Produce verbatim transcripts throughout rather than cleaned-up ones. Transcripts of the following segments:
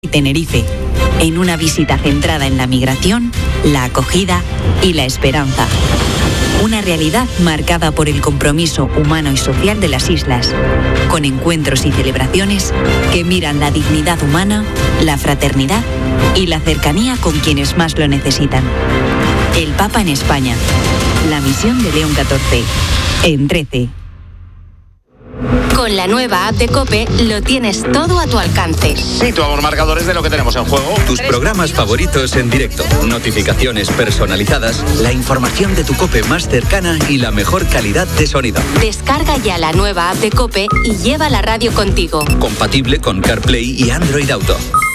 y Tenerife, en una visita centrada en la migración, la acogida y la esperanza. Una realidad marcada por el compromiso humano y social de las islas, con encuentros y celebraciones que miran la dignidad humana, la fraternidad y la cercanía con quienes más lo necesitan. El Papa en España. La misión de León catorce. En trece. Con la nueva app de COPE lo tienes todo a tu alcance. Situamos marcadores de lo que tenemos en juego. Tus programas favoritos en directo, notificaciones personalizadas, la información de tu COPE más cercana y la mejor calidad de sonido. Descarga ya la nueva app de COPE y lleva la radio contigo. Compatible con CarPlay y Android Auto.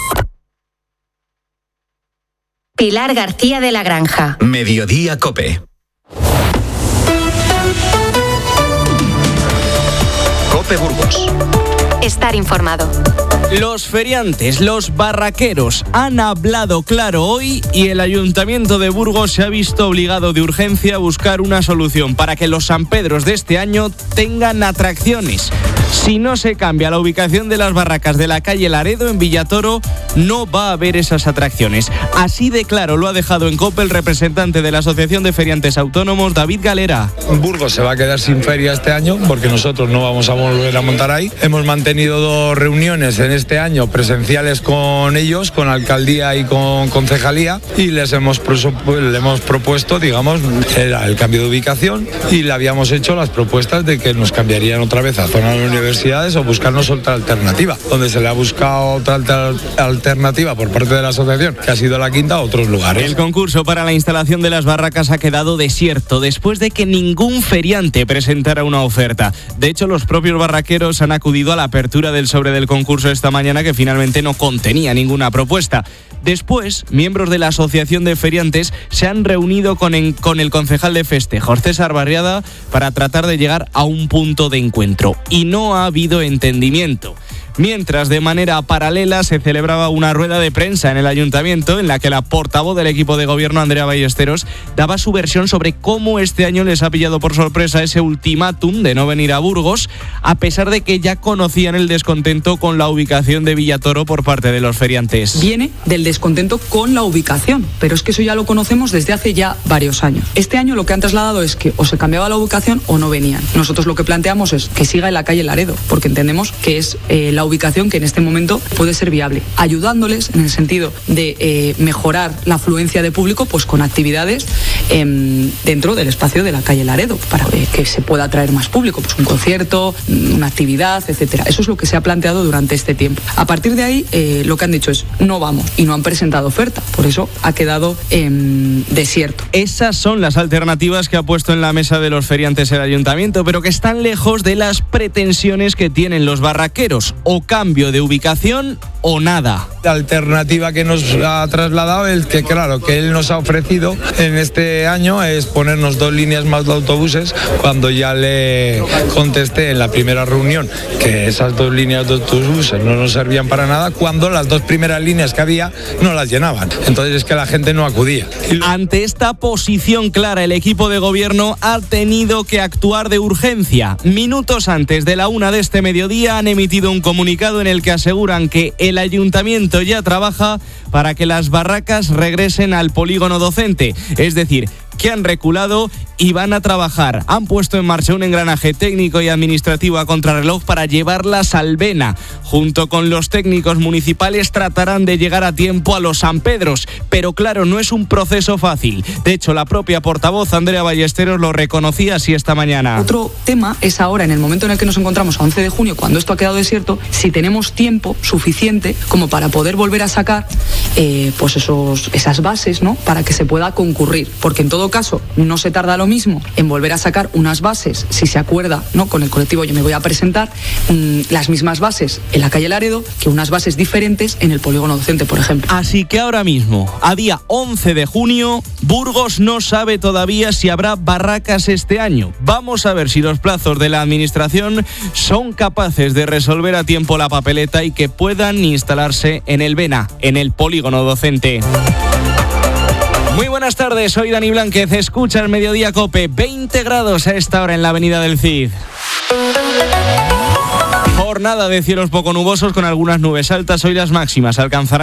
Pilar García de la Granja. Mediodía COPE. COPE Burgos. Estar informado. Los feriantes, los barraqueros han hablado claro hoy y el Ayuntamiento de Burgos se ha visto obligado de urgencia a buscar una solución para que los San Pedros de este año tengan atracciones. Si no se cambia la ubicación de las barracas de la calle Laredo en Villatoro, no va a haber esas atracciones. Así de claro lo ha dejado en COPE el representante de la Asociación de Feriantes Autónomos, David Galera. Burgos se va a quedar sin feria este año porque nosotros no vamos a volver a montar ahí. Hemos mantenido dos reuniones en este año presenciales con ellos, con alcaldía y con concejalía, y les hemos, les hemos propuesto, digamos, el, el cambio de ubicación, y le habíamos hecho las propuestas de que nos cambiarían otra vez a zona de universidades o buscarnos otra alternativa. Donde se le ha buscado otra alter, alternativa por parte de la asociación, que ha sido la Quinta, a otros lugares. El concurso para la instalación de las barracas ha quedado desierto después de que ningún feriante presentara una oferta. De hecho, los propios barraqueros han acudido a la apertura del sobre del concurso esta mañana, que finalmente no contenía ninguna propuesta. Después, miembros de la Asociación de Feriantes se han reunido con, en, con el concejal de festejos, César Barriada, para tratar de llegar a un punto de encuentro. Y no ha habido entendimiento. Mientras, de manera paralela, se celebraba una rueda de prensa en el Ayuntamiento en la que la portavoz del equipo de gobierno, Andrea Ballesteros, daba su versión sobre cómo este año les ha pillado por sorpresa ese ultimátum de no venir a Burgos, a pesar de que ya conocían el descontento con la ubicación de Villatoro por parte de los feriantes. Viene del descontento con la ubicación, pero es que eso ya lo conocemos desde hace ya varios años. Este año lo que han trasladado es que o se cambiaba la ubicación o no venían. Nosotros lo que planteamos es que siga en la calle Laredo, porque entendemos que es eh, la ubicación que en este momento puede ser viable, ayudándoles en el sentido de eh, mejorar la afluencia de público, pues con actividades eh, dentro del espacio de la calle Laredo, para eh, que se pueda atraer más público, pues un concierto, una actividad, etcétera. Eso es lo que se ha planteado durante este tiempo. A partir de ahí, eh, lo que han dicho es no vamos, y no han presentado oferta, por eso ha quedado eh, desierto. Esas son las alternativas que ha puesto en la mesa de los feriantes el Ayuntamiento, pero que están lejos de las pretensiones que tienen los barraqueros, o cambio de ubicación o nada. La alternativa que nos ha trasladado es que, claro, que él nos ha ofrecido en este año es ponernos dos líneas más de autobuses, cuando ya le contesté en la primera reunión que esas dos líneas de autobuses no nos servían para nada, cuando las dos primeras líneas que había no las llenaban. Entonces es que la gente no acudía. Ante esta posición clara, el equipo de gobierno ha tenido que actuar de urgencia. Minutos antes de la una de este mediodía han emitido un comunicado en el que aseguran que el ayuntamiento ya trabaja para que las barracas regresen al polígono docente, es decir, que han reculado y van a trabajar. Han puesto en marcha un engranaje técnico y administrativo a contrarreloj para llevarlas al Vena. Junto con los técnicos municipales tratarán de llegar a tiempo a los San Pedros, pero claro, no es un proceso fácil. De hecho, la propia portavoz, Andrea Ballesteros, lo reconocía así esta mañana. Otro tema es ahora, en el momento en el que nos encontramos a once de junio, cuando esto ha quedado desierto, si tenemos tiempo suficiente como para poder volver a sacar eh, pues esos, esas bases, ¿no?, para que se pueda concurrir, porque en todo caso no se tarda lo mismo en volver a sacar unas bases, si se acuerda, ¿no?, con el colectivo Yo Me Voy a Presentar, mmm, las mismas bases en la calle Laredo que unas bases diferentes en el polígono docente, por ejemplo. Así que ahora mismo, a día once de junio, Burgos no sabe todavía si habrá barracas este año. Vamos a ver si los plazos de la administración son capaces de resolver a tiempo la papeleta y que puedan instalarse en el Vena, en el polígono docente. Muy buenas tardes, soy Dani Blánquez, escucha el Mediodía COPE, veinte grados a esta hora en la avenida del Cid. Jornada de cielos poco nubosos con algunas nubes altas, hoy las máximas alcanzarán